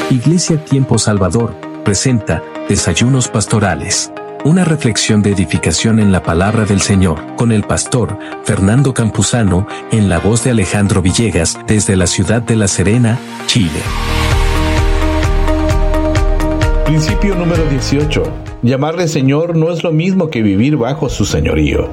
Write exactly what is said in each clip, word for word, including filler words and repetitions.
Iglesia Tiempo Salvador presenta Desayunos Pastorales. Una reflexión de edificación en la palabra del Señor, con el pastor Fernando Campuzano, en la voz de Alejandro Villegas, desde la ciudad de La Serena, Chile. Principio número dieciocho. Llamarle Señor no es lo mismo que vivir bajo su señorío.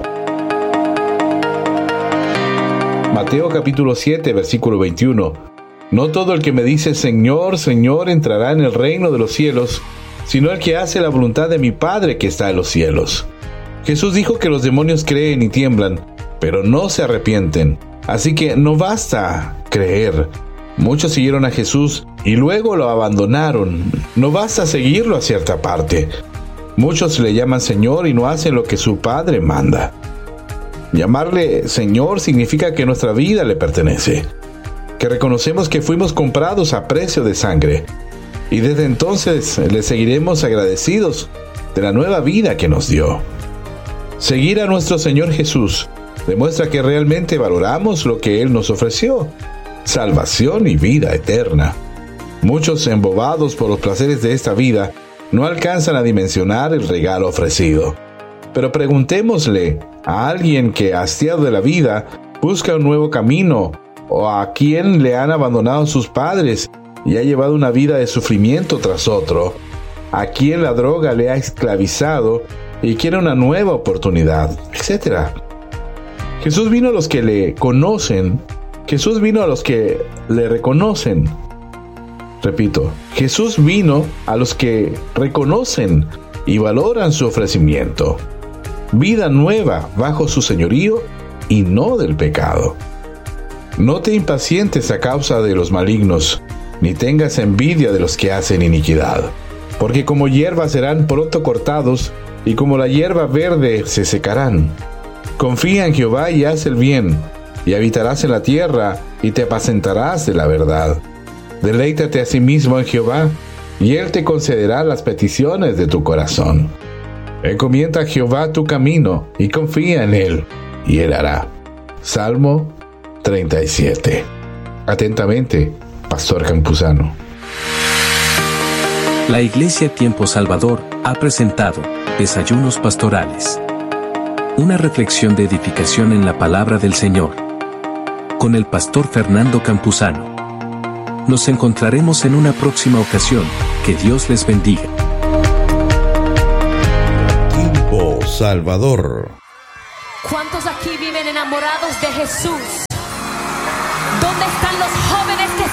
Mateo capítulo siete, versículo veintiuno. No todo el que me dice Señor, Señor entrará en el reino de los cielos, sino el que hace la voluntad de mi Padre que está en los cielos. Jesús dijo que los demonios creen y tiemblan, pero no se arrepienten. Así que no basta creer. Muchos siguieron a Jesús y luego lo abandonaron. No basta seguirlo a cierta parte. Muchos le llaman Señor y no hacen lo que su Padre manda. Llamarle Señor significa que nuestra vida le pertenece, que reconocemos que fuimos comprados a precio de sangre, y desde entonces le seguiremos agradecidos de la nueva vida que nos dio. Seguir a nuestro Señor Jesús demuestra que realmente valoramos lo que Él nos ofreció: salvación y vida eterna. Muchos, embobados por los placeres de esta vida, no alcanzan a dimensionar el regalo ofrecido. Pero preguntémosle a alguien que, hastiado de la vida, busca un nuevo camino, o a quien le han abandonado sus padres y ha llevado una vida de sufrimiento tras otro, a quien la droga le ha esclavizado y quiere una nueva oportunidad, etcétera. Jesús vino a los que le conocen. Jesús vino a los que le reconocen. Repito, Jesús vino a los que reconocen y valoran su ofrecimiento. Vida nueva bajo su señorío y no del pecado. No te impacientes a causa de los malignos, ni tengas envidia de los que hacen iniquidad, porque como hierba serán pronto cortados, y como la hierba verde se secarán. Confía en Jehová y haz el bien, y habitarás en la tierra, y te apacentarás de la verdad. Deleítate a sí mismo en Jehová, y Él te concederá las peticiones de tu corazón. Encomienda a Jehová tu camino, y confía en Él, y Él hará. Salmo treinta y siete. Atentamente, Pastor Campuzano. La Iglesia Tiempo Salvador ha presentado Desayunos Pastorales. Una reflexión de edificación en la palabra del Señor, con el pastor Fernando Campuzano. Nos encontraremos en una próxima ocasión. Que Dios les bendiga. Tiempo Salvador. ¿Cuántos aquí viven enamorados de Jesús? ¿Dónde están los jóvenes que